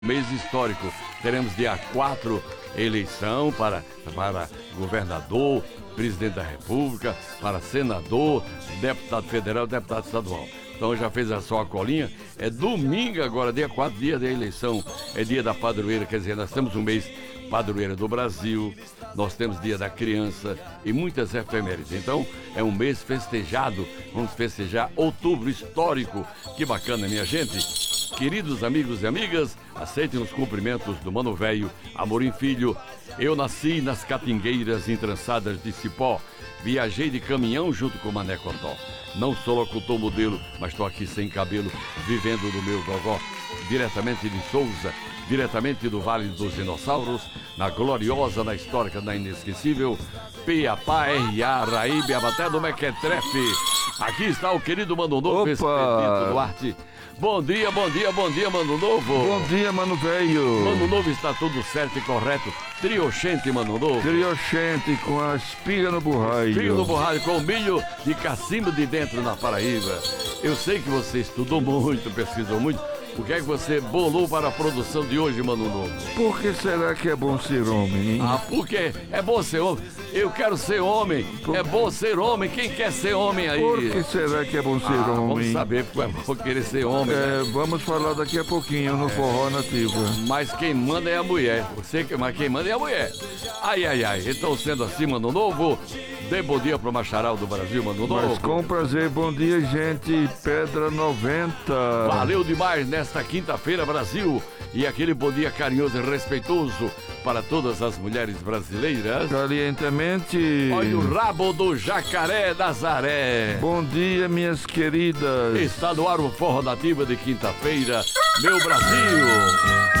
Mês histórico. Teremos dia 4 eleição para governador, presidente da República, para senador, deputado federal, deputado estadual. Então já fez a sua colinha. É domingo agora, dia 4, dia da eleição. É dia da padroeira, quer dizer, nós temos um mês padroeira do Brasil, nós temos dia da criança e muitas efemérides. Então é um mês festejado, vamos festejar outubro histórico. Que bacana, minha gente. Queridos amigos e amigas, aceitem os cumprimentos do Mano Velho, Amorim Filho. Eu nasci nas catingueiras entrançadas de cipó, viajei de caminhão junto com o Mané Cotó. Não sou locutor modelo, mas estou aqui sem cabelo, vivendo do meu gogó. Diretamente de Souza, diretamente do Vale dos Dinossauros, na gloriosa, na histórica, na inesquecível Piapá, R.A., Raíbe, até do Mequetrefe. Aqui está o querido Mano Novo, Expedito Duarte. Bom dia, Mano Novo. Bom dia, Mano Velho. Mano Novo, está tudo certo e correto. Trioxente, Mano Novo. Trioxente com a espiga no burralho. Espiga no burralho com milho de cacimbo de dentro na Paraíba. Eu sei que você estudou muito, pesquisou muito. O que é que você bolou para a produção de hoje, Mano Novo? Por que será que é bom ser homem, hein? Porque é bom ser homem. Eu quero ser homem. É bom ser homem. Quem quer ser homem aí? Por que será que é bom ser homem? Vamos saber porque é bom querer ser homem. Vamos falar daqui a pouquinho no Forró Nativa. Mas quem manda é a mulher. Mas quem manda é a mulher. Ai. Então, sendo assim, Mano Novo, dê bom dia pro Macharal do Brasil, Mano Novo. Mas com prazer, bom dia, gente. Pedra 90. Valeu demais nesta quinta-feira, Brasil. E aquele bom dia carinhoso e respeitoso para todas as mulheres brasileiras. Calientemente. Olha o rabo do Jacaré Nazaré. Bom dia, minhas queridas. Está no ar o Forró Nativa de quinta-feira, meu Brasil.